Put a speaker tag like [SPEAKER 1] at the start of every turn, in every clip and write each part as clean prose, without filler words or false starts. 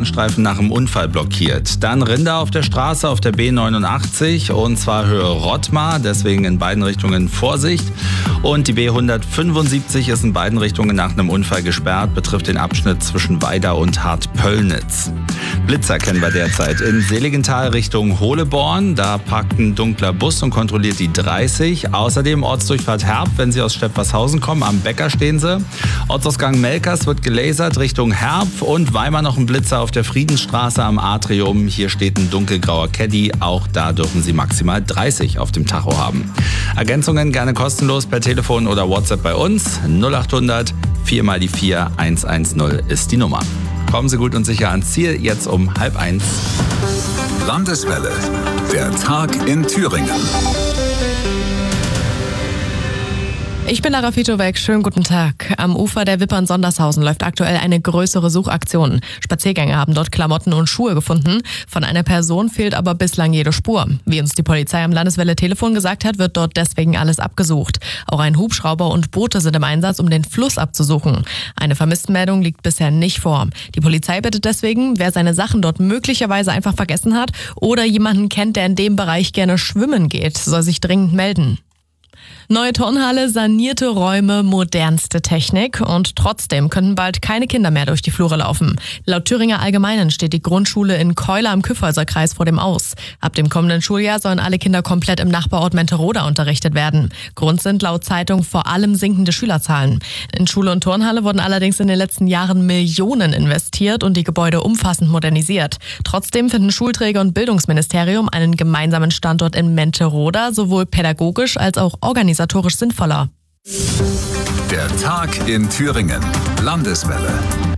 [SPEAKER 1] Seitenstreifen nach dem Unfall blockiert. Dann Rinder auf der Straße auf der B89 und zwar Höhe Rottmar, deswegen in beiden Richtungen Vorsicht. Und die B175 ist in beiden Richtungen nach einem Unfall gesperrt, betrifft den Abschnitt zwischen Weida und Hartpöllnitz. Blitzer kennen wir derzeit in Seligenthal Richtung Hohleborn. Da parkt ein dunkler Bus und kontrolliert die 30. Außerdem Ortsdurchfahrt Herb, wenn Sie aus Stettwarshausen kommen. Am Bäcker stehen Sie. Ortsausgang Melkers wird gelasert Richtung Herb und Weimar noch ein Blitzer auf der Friedensstraße am Atrium. Hier steht ein dunkelgrauer Caddy. Auch da dürfen Sie maximal 30 auf dem Tacho haben. Ergänzungen gerne kostenlos per Telefon oder WhatsApp bei uns. 0800 4 mal die 4 110 ist die Nummer. Kommen Sie gut und sicher ans Ziel, jetzt um 12:30.
[SPEAKER 2] Landeswelle, der Tag in Thüringen.
[SPEAKER 3] Ich bin Lara Fitowek, schönen guten Tag. Am Ufer der Wipper in Sondershausen läuft aktuell eine größere Suchaktion. Spaziergänger haben dort Klamotten und Schuhe gefunden. Von einer Person fehlt aber bislang jede Spur. Wie uns die Polizei am Landeswelle-Telefon gesagt hat, wird dort deswegen alles abgesucht. Auch ein Hubschrauber und Boote sind im Einsatz, um den Fluss abzusuchen. Eine Vermisstenmeldung liegt bisher nicht vor. Die Polizei bittet deswegen, wer seine Sachen dort möglicherweise einfach vergessen hat oder jemanden kennt, der in dem Bereich gerne schwimmen geht, soll sich dringend melden. Neue Turnhalle, sanierte Räume, modernste Technik und trotzdem könnten bald keine Kinder mehr durch die Flure laufen. Laut Thüringer Allgemeinen steht die Grundschule in Keuler im Kyffhäuser Kreis vor dem Aus. Ab dem kommenden Schuljahr sollen alle Kinder komplett im Nachbarort Menteroda unterrichtet werden. Grund sind laut Zeitung vor allem sinkende Schülerzahlen. In Schule und Turnhalle wurden allerdings in den letzten Jahren Millionen investiert und die Gebäude umfassend modernisiert. Trotzdem finden Schulträger und Bildungsministerium einen gemeinsamen Standort in Menteroda sowohl pädagogisch als auch organisatorisch sinnvoller.
[SPEAKER 2] Der Tag in Thüringen. Landeswelle.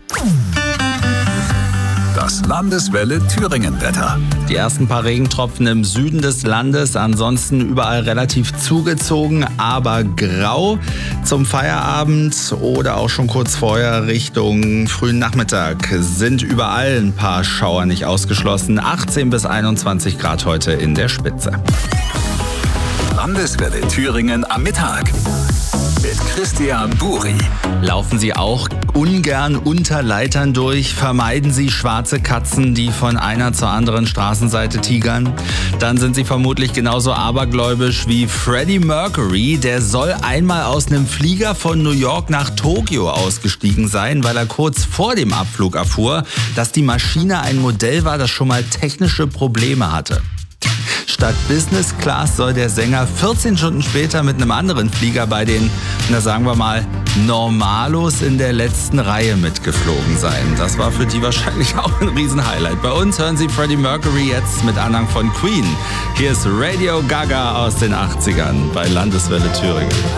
[SPEAKER 2] Das Landeswelle Thüringen-Wetter.
[SPEAKER 1] Die ersten paar Regentropfen im Süden des Landes, ansonsten überall relativ zugezogen, aber grau. Zum Feierabend oder auch schon kurz vorher Richtung frühen Nachmittag sind überall ein paar Schauer nicht ausgeschlossen. 18 bis 21 Grad heute in der Spitze.
[SPEAKER 2] Landeswelle Thüringen am Mittag mit Christian Buri.
[SPEAKER 1] Laufen Sie auch ungern unter Leitern durch? Vermeiden Sie schwarze Katzen, die von einer zur anderen Straßenseite tigern? Dann sind Sie vermutlich genauso abergläubisch wie Freddie Mercury. Der soll einmal aus einem Flieger von New York nach Tokio ausgestiegen sein, weil er kurz vor dem Abflug erfuhr, dass die Maschine ein Modell war, das schon mal technische Probleme hatte. Statt Business Class soll der Sänger 14 Stunden später mit einem anderen Flieger bei den, sagen wir mal, Normalos in der letzten Reihe mitgeflogen sein. Das war für die wahrscheinlich auch ein Riesenhighlight. Bei uns hören Sie Freddie Mercury jetzt mit Anhang von Queen. Hier ist Radio Gaga aus den 80ern bei Landeswelle Thüringen.